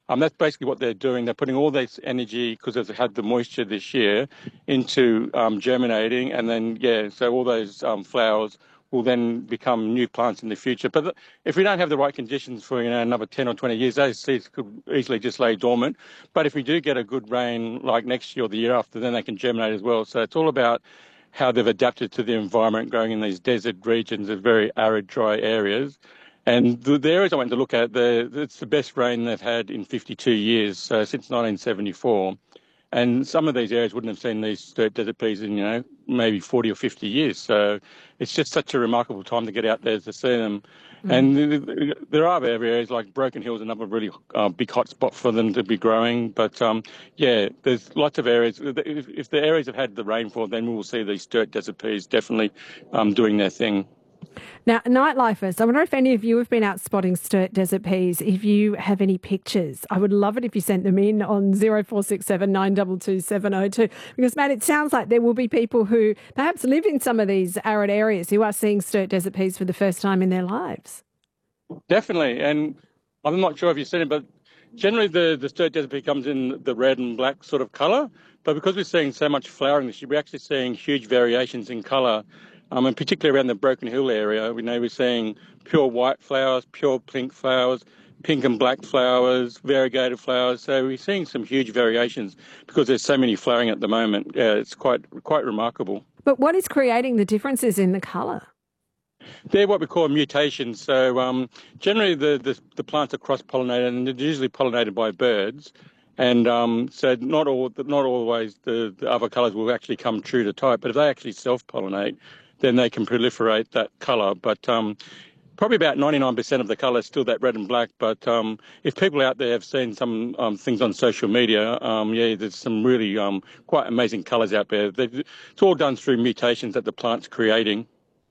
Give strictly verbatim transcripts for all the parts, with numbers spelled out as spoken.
Um, that's basically what they're doing. They're putting all this energy, because they've had the moisture this year, into um, germinating, and then, yeah, so all those um, flowers will then become new plants in the future. But if we don't have the right conditions for, you know, another ten or twenty years, those seeds could easily just lay dormant. But if we do get a good rain like next year or the year after, then they can germinate as well. So it's all about how they've adapted to the environment, growing in these desert regions of very arid, dry areas. And the, the areas I went to look at, the, it's the best rain they've had in fifty-two years, so since nineteen seventy-four. And some of these areas wouldn't have seen these sturt desert peas in, you know, maybe forty or fifty years. So it's just such a remarkable time to get out there to see them. Mm. And there are areas like Broken Hill is another really uh, big hot spot for them to be growing. But, um, yeah, there's lots of areas. If, if the areas have had the rainfall, then we will see these sturt desert peas definitely um, doing their thing. Now, nightlifers, I wonder if any of you have been out spotting sturt desert peas, if you have any pictures. I would love it if you sent them in on zero four six seven nine two two seven zero two, because, Matt, it sounds like there will be people who perhaps live in some of these arid areas who are seeing sturt desert peas for the first time in their lives. Definitely, and I'm not sure if you've seen it, but generally the, the sturt desert pea comes in the red and black sort of colour, but because we're seeing so much flowering this year, we're actually seeing huge variations in colour. Um, and particularly around the Broken Hill area, we know we're seeing pure white flowers, pure pink flowers, pink and black flowers, variegated flowers. So we're seeing some huge variations because there's so many flowering at the moment. Yeah, it's quite quite remarkable. But what is creating the differences in the colour? They're what we call mutations. So um, generally the, the, the plants are cross-pollinated, and they're usually pollinated by birds. And um, so not all not always the, the other colours will actually come true to type, but if they actually self-pollinate, then they can proliferate that colour. But um, probably about ninety-nine percent of the colour is still that red and black. But um, if people out there have seen some um, things on social media, um, yeah, there's some really um, quite amazing colours out there. They've, it's all done through mutations that the plant's creating.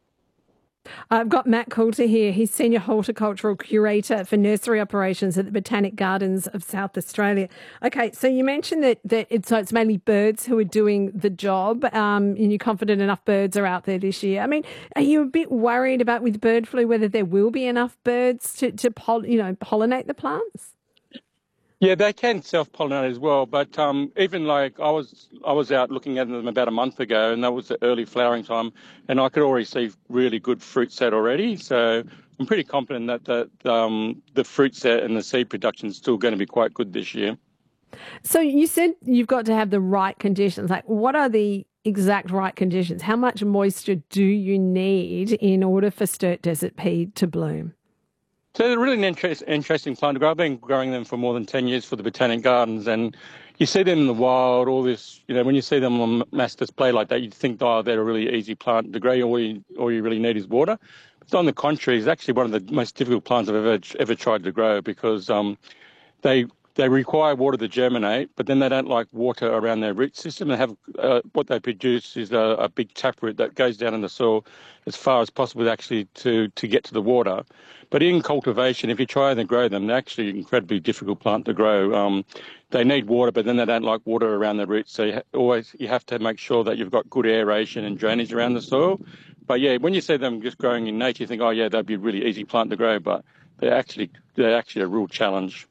I've got Matt Coulter here. He's Senior Horticultural Curator for Nursery Operations at the Botanic Gardens of South Australia. Okay, so you mentioned that, that it's, so it's mainly birds who are doing the job, um, and you're confident enough birds are out there this year. I mean, are you a bit worried about with bird flu whether there will be enough birds to, to poll, you know, pollinate the plants? Yeah, they can self-pollinate as well, but um, even like I was I was out looking at them about a month ago, and that was the early flowering time, and I could already see really good fruit set already. So I'm pretty confident that the, um, the fruit set and the seed production is still going to be quite good this year. So you said you've got to have the right conditions. Like, what are the exact right conditions? How much moisture do you need in order for sturt desert pea to bloom? So they're really an interest, interesting plant to grow. I've been growing them for more than ten years for the Botanic Gardens, and you see them in the wild, all this, you know, when you see them on mass display like that, you'd think, oh, they're a really easy plant to grow. All you, all you really need is water. But on the contrary, it's actually one of the most difficult plants I've ever ever tried to grow because um, they they require water to germinate, but then they don't like water around their root system. They have uh, what they produce is a, a big taproot that goes down in the soil as far as possible actually to, to get to the water. But in cultivation, if you try and grow them, they're actually an incredibly difficult plant to grow. Um, they need water, but then they don't like water around their roots. So you ha- always you have to make sure that you've got good aeration and drainage around the soil. But yeah, when you see them just growing in nature, you think, oh yeah, that'd be a really easy plant to grow. But they're actually they're actually a real challenge.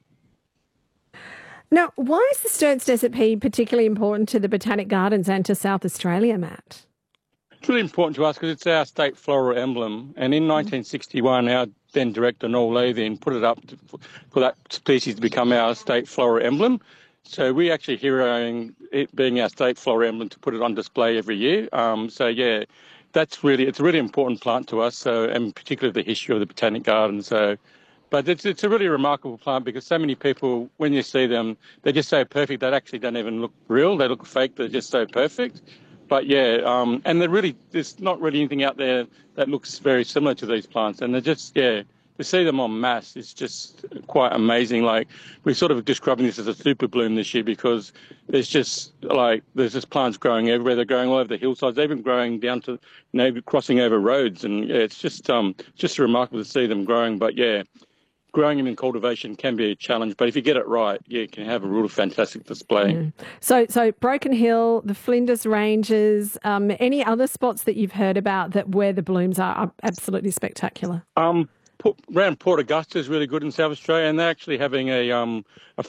Now, why is the Sturt's Desert Pea particularly important to the Botanic Gardens and to South Australia, Matt? It's really important to us because it's our state floral emblem. And in nineteen sixty-one, our then director, Noel Lathian, put it up to, for that species to become our state floral emblem. So we actually heroing it being our state floral emblem to put it on display every year. Um, so, yeah, that's really, it's a really important plant to us, so, and particularly the history of the Botanic Garden. So, but it's, it's a really remarkable plant because so many people, when you see them, they're just so perfect, they actually don't even look real. They look fake, they're just so perfect. But yeah, um, and they're really, there's not really anything out there that looks very similar to these plants. And they're just, yeah, to see them en masse is just quite amazing. Like, we're sort of describing this as a super bloom this year because there's just, like, there's just plants growing everywhere. They're growing all over the hillsides. They're even growing down to, you know, crossing over roads. And yeah, it's just, um, just remarkable to see them growing. But yeah, growing them in cultivation can be a challenge, but if you get it right, yeah, you can have a real fantastic display. Mm. So, so Broken Hill, the Flinders Ranges, um, any other spots that you've heard about that where the blooms are, are absolutely spectacular? Um, Port, around Port Augusta is really good in South Australia, and they're actually having a um a